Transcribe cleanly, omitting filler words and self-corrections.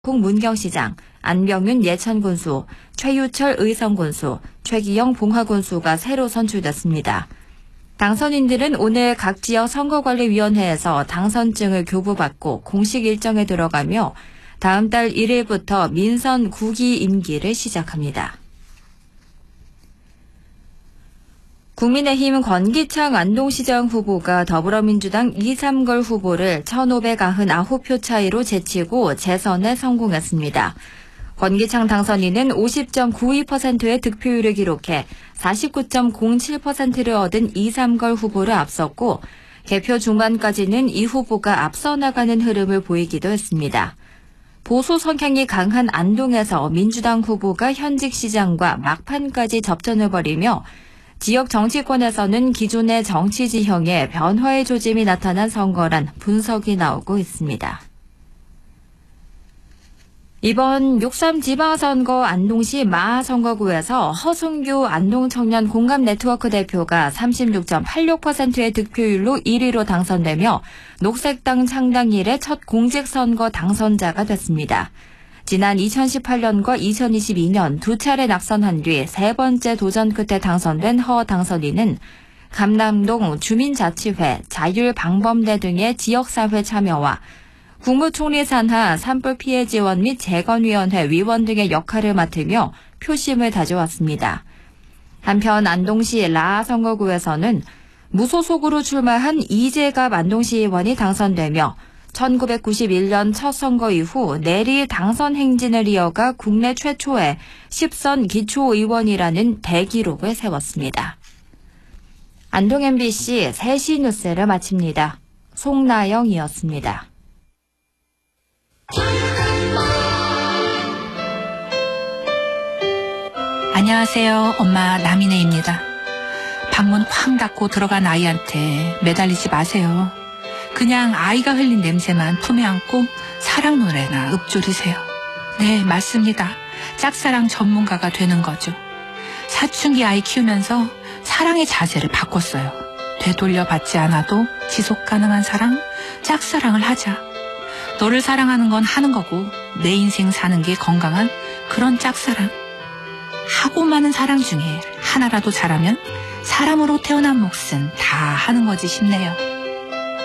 문경시장, 안병윤 예천군수, 최유철 의성군수, 최기영 봉화군수가 새로 선출됐습니다. 당선인들은 오늘 각 지역 선거관리위원회에서 당선증을 교부받고 공식 일정에 들어가며 다음 달 1일부터 민선 9기 임기를 시작합니다. 국민의힘 권기창 안동시장 후보가 더불어민주당 이삼걸 후보를 1,599표 차이로 제치고 재선에 성공했습니다. 권기창 당선인은 50.92%의 득표율을 기록해 49.07%를 얻은 이삼걸 후보를 앞섰고 개표 중반까지는 이 후보가 앞서 나가는 흐름을 보이기도 했습니다. 보수 성향이 강한 안동에서 민주당 후보가 현직 시장과 막판까지 접전을 벌이며 지역 정치권에서는 기존의 정치 지형에 변화의 조짐이 나타난 선거란 분석이 나오고 있습니다. 이번 6.3 지방선거 안동시 마하선거구에서 허승규 안동청년 공감네트워크 대표가 36.86%의 득표율로 1위로 당선되며 녹색당 창당 이래 첫 공직선거 당선자가 됐습니다. 지난 2018년과 2022년 두 차례 낙선한 뒤 세 번째 도전 끝에 당선된 허 당선인은 감남동 주민자치회, 자율방범대 등의 지역사회 참여와 국무총리 산하 산불 피해 지원 및 재건위원회 위원 등의 역할을 맡으며 표심을 다져왔습니다. 한편 안동시 라하 선거구에서는 무소속으로 출마한 이재갑 안동시의원이 당선되며 1991년 첫 선거 이후 내리 당선 행진을 이어가 국내 최초의 10선 기초의원이라는 대기록을 세웠습니다. 안동 MBC 3시 뉴스를 마칩니다. 송나영이었습니다. 안녕하세요. 엄마 남인혜입니다. 방문 쾅 닫고 들어간 아이한테 매달리지 마세요. 그냥 아이가 흘린 냄새만 품에 안고 사랑 노래나 읊조리세요. 네, 맞습니다. 짝사랑 전문가가 되는 거죠. 사춘기 아이 키우면서 사랑의 자세를 바꿨어요. 되돌려 받지 않아도 지속 가능한 사랑, 짝사랑을 하자. 너를 사랑하는 건 하는 거고 내 인생 사는 게 건강한 그런 짝사랑. 하고 많은 사랑 중에 하나라도 잘하면 사람으로 태어난 몫은 다 하는 거지 싶네요.